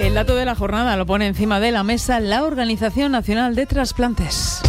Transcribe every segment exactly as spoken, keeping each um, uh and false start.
El dato de la jornada lo pone encima de la mesa la Organización Nacional de Trasplantes.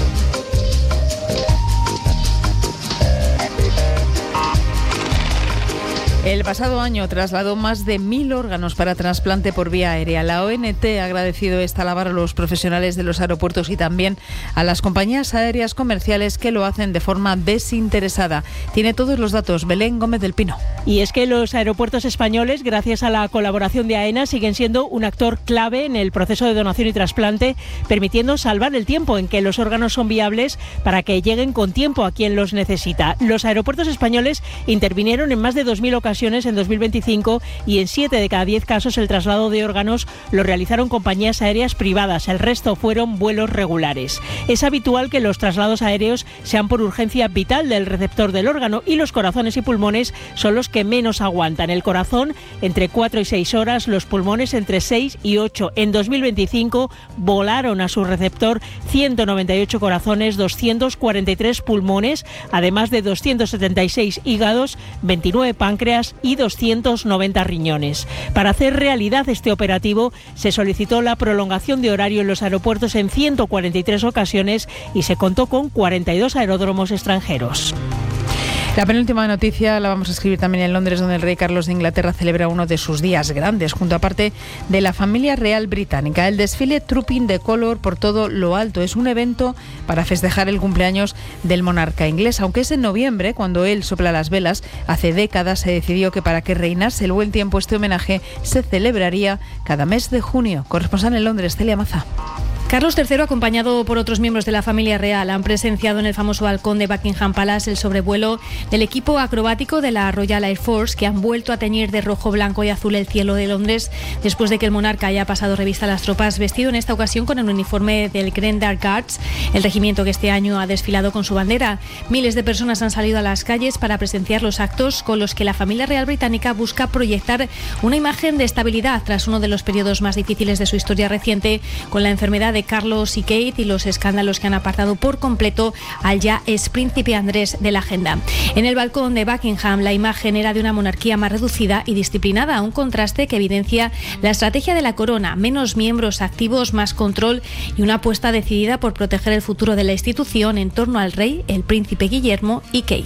El pasado año trasladó más de mil órganos para trasplante por vía aérea. La O N T ha agradecido esta labor a los profesionales de los aeropuertos y también a las compañías aéreas comerciales que lo hacen de forma desinteresada. Tiene todos los datos Belén Gómez del Pino. Y es que los aeropuertos españoles, gracias a la colaboración de AENA, siguen siendo un actor clave en el proceso de donación y trasplante, permitiendo salvar el tiempo en que los órganos son viables para que lleguen con tiempo a quien los necesita. Los aeropuertos españoles intervinieron en más de dos mil ocasiones en dos mil veinticinco y en siete de cada diez casos el traslado de órganos lo realizaron compañías aéreas privadas, el resto fueron vuelos regulares. Es habitual que los traslados aéreos sean por urgencia vital del receptor del órgano y los corazones y pulmones son los que menos aguantan. El corazón entre cuatro y seis horas, los pulmones entre seis y ocho. En dos mil veinticinco volaron a su receptor ciento noventa y ocho corazones, doscientos cuarenta y tres pulmones, además de doscientos setenta y seis hígados, veintinueve páncreas y doscientos noventa riñones. Para hacer realidad este operativo se solicitó la prolongación de horario en los aeropuertos en ciento cuarenta y tres ocasiones y se contó con cuarenta y dos aeródromos extranjeros. La penúltima noticia la vamos a escribir también en Londres, donde el rey Carlos de Inglaterra celebra uno de sus días grandes, junto a parte de la familia real británica. El desfile Trooping the Colour por todo lo alto es un evento para festejar el cumpleaños del monarca inglés, aunque es en noviembre, cuando él sopla las velas. Hace décadas se decidió que para que reinase el buen tiempo este homenaje se celebraría cada mes de junio. Corresponsal en Londres, Celia Maza. Carlos tercero, acompañado por otros miembros de la familia real, han presenciado en el famoso balcón de Buckingham Palace el sobrevuelo del equipo acrobático de la Royal Air Force, que han vuelto a teñir de rojo, blanco y azul el cielo de Londres después de que el monarca haya pasado revista a las tropas, vestido en esta ocasión con el uniforme del Grand Dark Guards, el regimiento que este año ha desfilado con su bandera. Miles de personas han salido a las calles para presenciar los actos con los que la familia real británica busca proyectar una imagen de estabilidad tras uno de los periodos más difíciles de su historia reciente, con la enfermedad de Carlos y Kate y los escándalos que han apartado por completo al ya ex príncipe Andrés de la agenda. En el balcón de Buckingham la imagen era de una monarquía más reducida y disciplinada, un contraste que evidencia la estrategia de la corona: menos miembros activos, más control y una apuesta decidida por proteger el futuro de la institución en torno al rey, el príncipe Guillermo y Kate.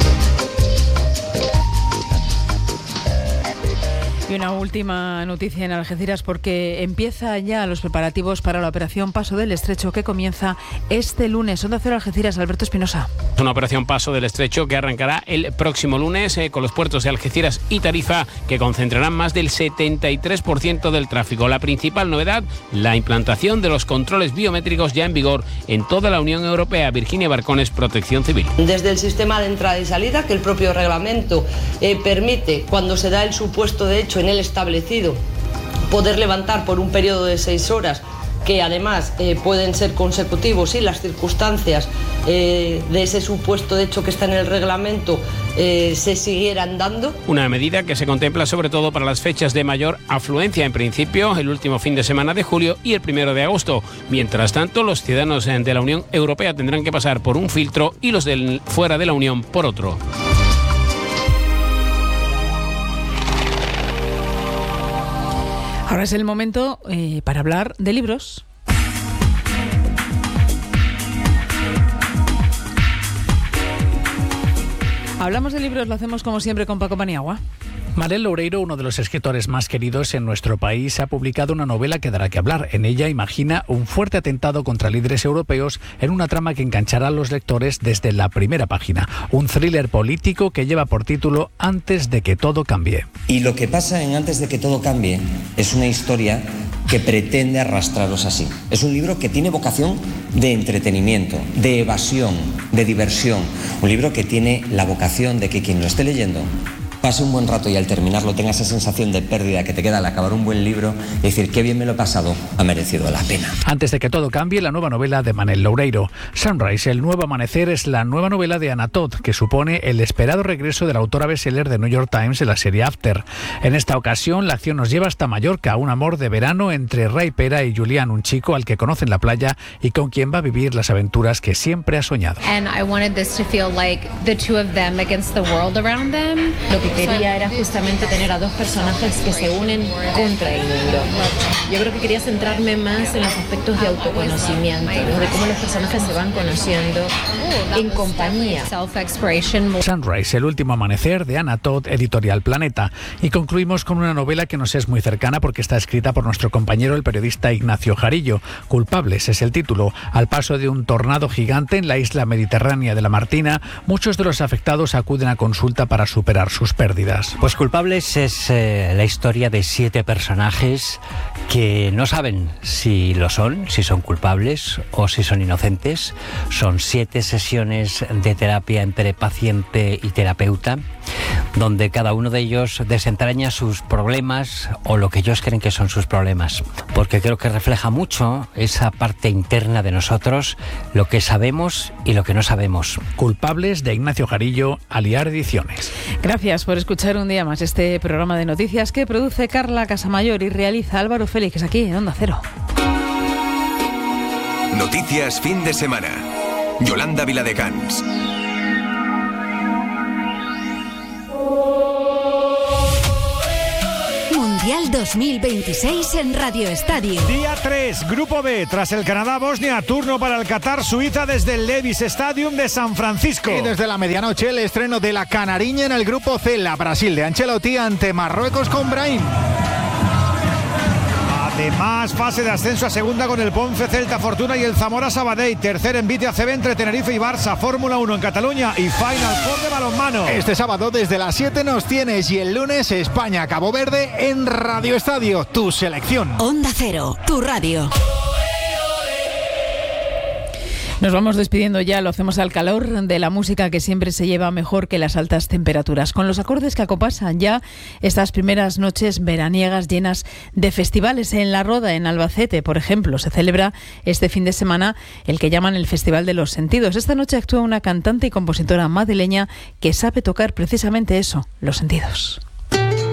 Y una última noticia en Algeciras, porque empieza ya los preparativos para la operación Paso del Estrecho, que comienza este lunes. Onda Cero Algeciras, Alberto Espinosa. Una operación Paso del Estrecho que arrancará el próximo lunes eh, con los puertos de Algeciras y Tarifa, que concentrarán más del setenta y tres por ciento del tráfico. La principal novedad, la implantación de los controles biométricos ya en vigor en toda la Unión Europea. Virginia Barcones, Protección Civil. Desde el sistema de entrada y salida, que el propio reglamento eh, permite, cuando se da el supuesto de hecho en el establecido, poder levantar por un periodo de seis horas, que además eh, pueden ser consecutivos si las circunstancias eh, de ese supuesto de hecho que está en el reglamento eh, se siguieran dando. Una medida que se contempla sobre todo para las fechas de mayor afluencia, en principio el último fin de semana de julio y el primero de agosto. Mientras tanto, los ciudadanos de la Unión Europea tendrán que pasar por un filtro y los del fuera de la Unión por otro. Ahora es el momento eh, para hablar de libros. Hablamos de libros, lo hacemos como siempre con Paco Paniagua. Manel Loureiro, uno de los escritores más queridos en nuestro país, ha publicado una novela que dará que hablar. En ella imagina un fuerte atentado contra líderes europeos en una trama que enganchará a los lectores desde la primera página. Un thriller político que lleva por título Antes de que todo cambie. Y lo que pasa en Antes de que todo cambie es una historia que pretende arrastraros así. Es un libro que tiene vocación de entretenimiento, de evasión, de diversión. Un libro que tiene la vocación de que quien lo esté leyendo pase un buen rato y al terminarlo tenga esa sensación de pérdida que te queda al acabar un buen libro y decir qué bien me lo he pasado, ha merecido la pena. Antes de que todo cambie, la nueva novela de Manel Loureiro. Sunrise, el nuevo amanecer, es la nueva novela de Anna Todd, que supone el esperado regreso de la autora bestseller de New York Times en la serie After. En esta ocasión, la acción nos lleva hasta Mallorca, un amor de verano entre Ray Pera y Julián, un chico al que conoce en la playa y con quien va a vivir las aventuras que siempre ha soñado. And I wanted this to feel like the two of them against the world around them. Lo que que quería era justamente tener a dos personajes que se unen contra el mundo. Yo creo que quería centrarme más en los aspectos de autoconocimiento, ¿no? De cómo los personajes se van conociendo en compañía. Sunrise, el último amanecer de Anna Todd, editorial Planeta. Y concluimos con una novela que nos es muy cercana porque está escrita por nuestro compañero el periodista Ignacio Jarillo. Culpables es el título. Al paso de un tornado gigante en la isla mediterránea de La Martina, muchos de los afectados acuden a consulta para superar sus pérdidas. Pues Culpables es eh, la historia de siete personajes que no saben si lo son, si son culpables o si son inocentes. Son siete sesiones de terapia entre paciente y terapeuta, donde cada uno de ellos desentraña sus problemas o lo que ellos creen que son sus problemas, porque creo que refleja mucho esa parte interna de nosotros, lo que sabemos y lo que no sabemos. Culpables, de Ignacio Jarillo, Aliar Ediciones. Gracias por escuchar un día más este programa de noticias que produce Carla Casamayor y realiza Álvaro Félix aquí en Onda Cero. Noticias fin de semana. Yolanda Viladecans. Mundial dos mil veintiséis en Radio Estadio. Día tres, Grupo B. Tras el Canadá-Bosnia, turno para el Qatar-Suiza desde el Levi's Stadium de San Francisco. Y desde la medianoche, el estreno de la Canariña en el Grupo C. La Brasil de Ancelotti ante Marruecos con Brahim. Además, fase de ascenso a segunda con el Ponce, Celta, Fortuna y el Zamora Sabadell. Tercer envite A C B entre Tenerife y Barça. Fórmula uno en Cataluña y Final Four de balonmano. Este sábado desde las siete nos tienes y el lunes España-Cabo Verde en Radio Estadio, tu selección. Onda Cero, tu radio. Nos vamos despidiendo ya, lo hacemos al calor de la música que siempre se lleva mejor que las altas temperaturas, con los acordes que acompasan ya estas primeras noches veraniegas llenas de festivales. En La Roda, en Albacete, por ejemplo, se celebra este fin de semana el que llaman el Festival de los Sentidos. Esta noche actúa una cantante y compositora madrileña que sabe tocar precisamente eso, los sentidos.